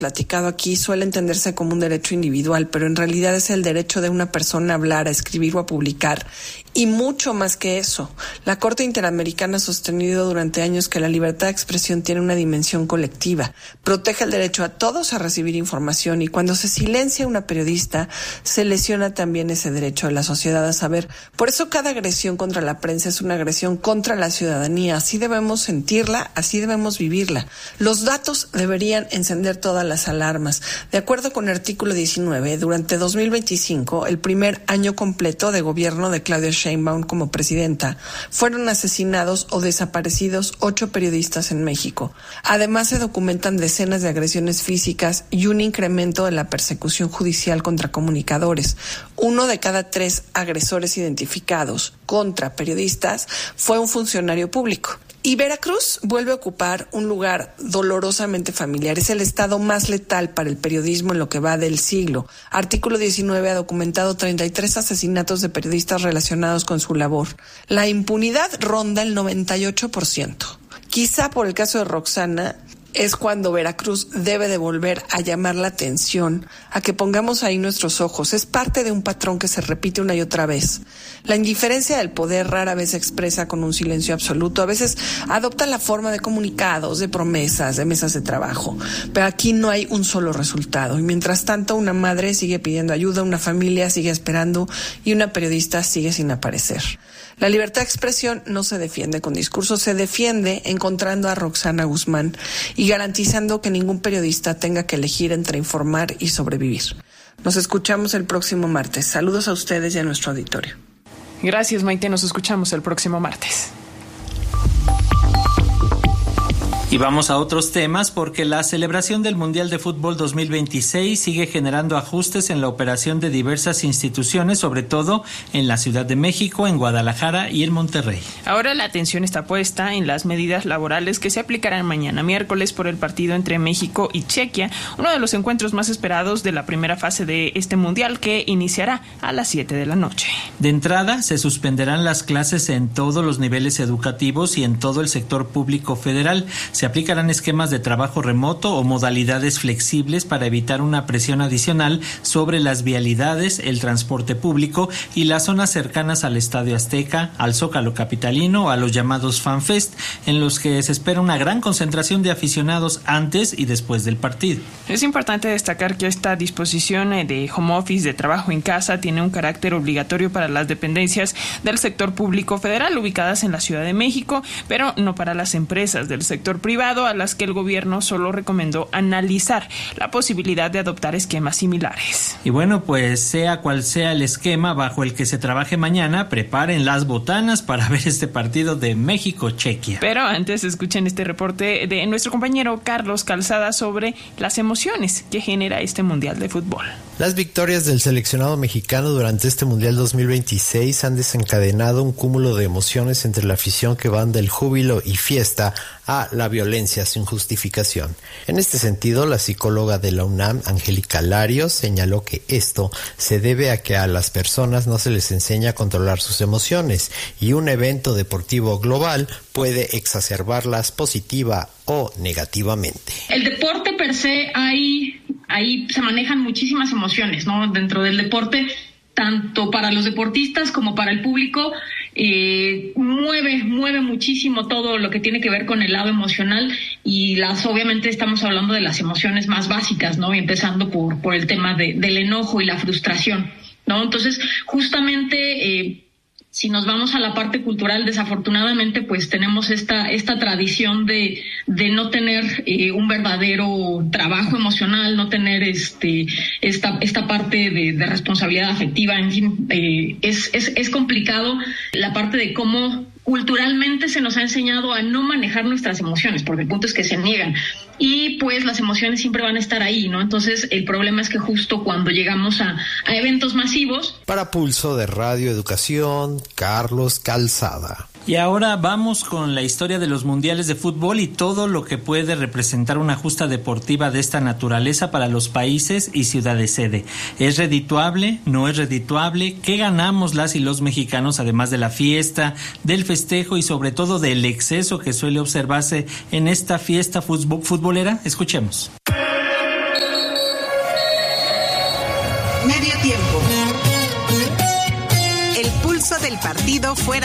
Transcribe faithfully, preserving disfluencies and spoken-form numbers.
platicado aquí, suele entenderse como un derecho individual, pero en realidad es el derecho de una persona a hablar, a escribir o a publicar, y mucho más que eso. La Corte Interamericana ha sostenido durante años que la libertad de expresión tiene una dimensión colectiva, protege el derecho a todos a recibir información, y cuando se silencia a una periodista, se lesiona también ese derecho de la sociedad a saber. Por eso cada agresión contra la prensa es una agresión contra la ciudadanía. Así debemos sentirla, así debemos vivirla. Los datos deberían encender todas las alarmas. De acuerdo con el artículo diecinueve, durante dos mil veinticinco, el primer año completo de gobierno de Claudia Sheinbaum como presidenta, fueron asesinados o desaparecidos ocho periodistas en México. Además, se documentan decenas de agresiones físicas y un incremento de la persecución judicial contra comunicadores. Uno de cada tres agresores identificados contra periodistas fue un funcionario público. Y Veracruz vuelve a ocupar un lugar dolorosamente familiar. Es el estado más letal para el periodismo en lo que va del siglo. Artículo diecinueve ha documentado treinta y tres asesinatos de periodistas relacionados con su labor. La impunidad ronda el noventa y ocho por ciento. Quizá por el caso de Roxana es cuando Veracruz debe de volver a llamar la atención, a que pongamos ahí nuestros ojos. Es parte de un patrón que se repite una y otra vez. La indiferencia del poder rara vez se expresa con un silencio absoluto. A veces adopta la forma de comunicados, de promesas, de mesas de trabajo. Pero aquí no hay un solo resultado. Y mientras tanto, una madre sigue pidiendo ayuda, una familia sigue esperando y una periodista sigue sin aparecer. La libertad de expresión no se defiende con discursos, se defiende encontrando a Roxana Guzmán y garantizando que ningún periodista tenga que elegir entre informar y sobrevivir. Nos escuchamos el próximo martes. Saludos a ustedes y a nuestro auditorio. Gracias, Maite. Nos escuchamos el próximo martes. Y vamos a otros temas porque la celebración del Mundial de Fútbol dos mil veintiséis sigue generando ajustes en la operación de diversas instituciones, sobre todo en la Ciudad de México, en Guadalajara y en Monterrey. Ahora la atención está puesta en las medidas laborales que se aplicarán mañana miércoles por el partido entre México y Chequia, uno de los encuentros más esperados de la primera fase de este Mundial, que iniciará a las siete de la noche. De entrada, se suspenderán las clases en todos los niveles educativos y en todo el sector público federal. Se aplicarán esquemas de trabajo remoto o modalidades flexibles para evitar una presión adicional sobre las vialidades, el transporte público y las zonas cercanas al Estadio Azteca, al Zócalo capitalino o a los llamados FanFest, en los que se espera una gran concentración de aficionados antes y después del partido. Es importante destacar que esta disposición de home office, de trabajo en casa, tiene un carácter obligatorio para las dependencias del sector público federal ubicadas en la Ciudad de México, pero no para las empresas del sector privado, a las que el gobierno solo recomendó analizar la posibilidad de adoptar esquemas similares. Y bueno, pues sea cual sea el esquema bajo el que se trabaje mañana, preparen las botanas para ver este partido de México-Chequia. Pero antes escuchen este reporte de nuestro compañero Carlos Calzada sobre las emociones que genera este Mundial de Fútbol. Las victorias del seleccionado mexicano durante este Mundial dos mil veintiséis han desencadenado un cúmulo de emociones entre la afición que van del júbilo y fiesta a la violencia sin justificación. En este sentido, la psicóloga de la UNAM, Angélica Larios, señaló que esto se debe a que a las personas no se les enseña a controlar sus emociones y un evento deportivo global puede exacerbarlas positiva o negativamente. El deporte per se, hay, ahí se manejan muchísimas emociones, ¿no? Dentro del deporte, tanto para los deportistas como para el público, eh, mueve, mueve muchísimo todo lo que tiene que ver con el lado emocional, y las, obviamente estamos hablando de las emociones más básicas, ¿no? Y empezando por, por el tema de, del enojo y la frustración, ¿no? Entonces, justamente, eh, si nos vamos a la parte cultural, desafortunadamente, pues tenemos esta esta tradición de de no tener eh, un verdadero trabajo emocional, no tener este esta esta parte de, de responsabilidad afectiva. En fin, eh, es es es complicado la parte de cómo culturalmente se nos ha enseñado a no manejar nuestras emociones, porque el punto es que se niegan. Y pues las emociones siempre van a estar ahí, ¿no? Entonces el problema es que justo cuando llegamos a, a eventos masivos... Para Pulso de Radio Educación, Carlos Calzada. Y ahora vamos con la historia de los mundiales de fútbol y todo lo que puede representar una justa deportiva de esta naturaleza para los países y ciudades sede. ¿Es redituable? ¿No es redituable? ¿Qué ganamos las y los mexicanos, además de la fiesta, del festejo y sobre todo del exceso que suele observarse en esta fiesta futbolera? Escuchemos. Medio tiempo. El pulso del partido fuera